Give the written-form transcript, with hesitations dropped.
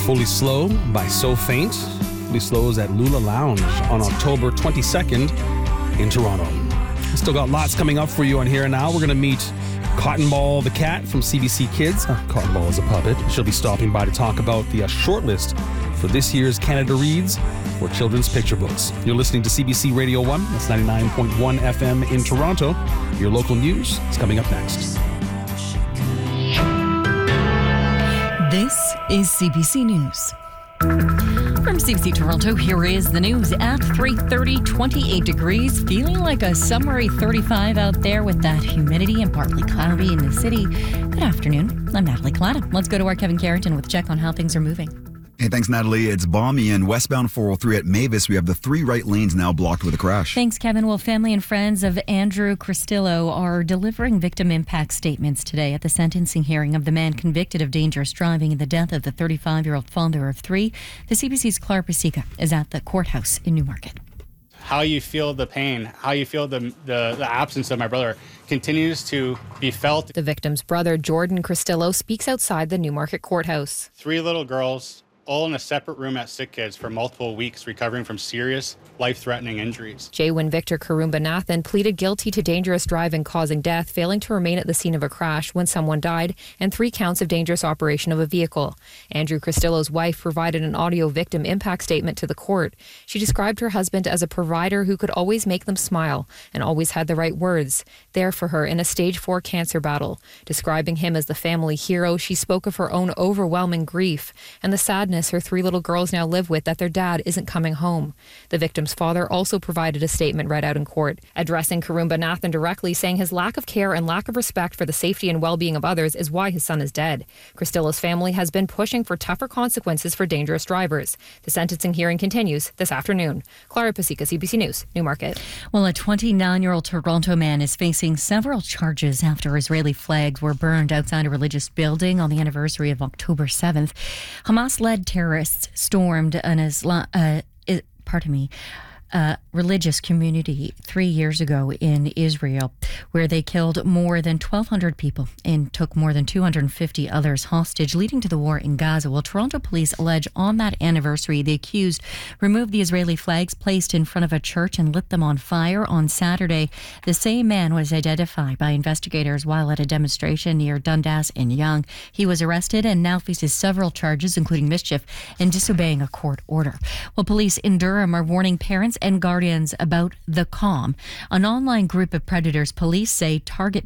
Fully Slow by So Faint. Fully Slow is at Lula Lounge on October 22nd in Toronto. Still got lots coming up for you on Here and Now. We're going to meet Cotton Ball the cat from CBC Kids. Cotton Ball is a puppet. She'll be stopping by to talk about the shortlist for this year's Canada Reads for children's picture books. You're listening to CBC Radio 1. That's 99.1 FM in Toronto. Your local news is coming up next. This is CBC News. From CBC Toronto, here is the news at 3:30, 28 degrees, feeling like a summery 35 out there with that humidity and partly cloudy in the city. Good afternoon. I'm Natalie Collada. Let's go to our Kevin Carrington with a check on how things are moving. Hey, thanks, Natalie. It's balmy and westbound 403 at Mavis. We have the 3 right lanes now blocked with a crash. Thanks, Kevin. Well, family and friends of Andrew Cristillo are delivering victim impact statements today at the sentencing hearing of the man convicted of dangerous driving in the death of the 35-year-old father of 3. The CBC's Clara Pasica is at the courthouse in Newmarket. How you feel the pain, how you feel the absence of my brother continues to be felt. The victim's brother, Jordan Cristillo, speaks outside the Newmarket courthouse. 3 little girls, all in a separate room at Sick Kids for multiple weeks, recovering from serious, life-threatening injuries. Jaywin Victor Karumba-Nathan pleaded guilty to dangerous driving causing death, failing to remain at the scene of a crash when someone died, and 3 counts of dangerous operation of a vehicle. Andrew Cristillo's wife provided an audio victim impact statement to the court. She described her husband as a provider who could always make them smile and always had the right words, there for her in a stage 4 cancer battle. Describing him as the family hero, she spoke of her own overwhelming grief and the sadness her 3 little girls now live with that their dad isn't coming home. The victim's father also provided a statement read out in court, addressing Karumba-Nathan directly, saying his lack of care and lack of respect for the safety and well-being of others is why his son is dead. Cristillo's family has been pushing for tougher consequences for dangerous drivers. The sentencing hearing continues this afternoon. Clara Pasica, CBC News, Newmarket. Well, a 29-year-old Toronto man is facing several charges after Israeli flags were burned outside a religious building on the anniversary of October 7th. Hamas-led terrorists stormed an religious community 3 years ago in Israel, where they killed more than 1,200 people and took more than 250 others hostage, leading to the war in Gaza. Well, Toronto police allege on that anniversary, the accused removed the Israeli flags placed in front of a church and lit them on fire. On Saturday, the same man was identified by investigators while at a demonstration near Dundas and Yonge. He was arrested and now faces several charges, including mischief and disobeying a court order. Well, police in Durham are warning parents and guardians about The Calm, an online group of predators police say target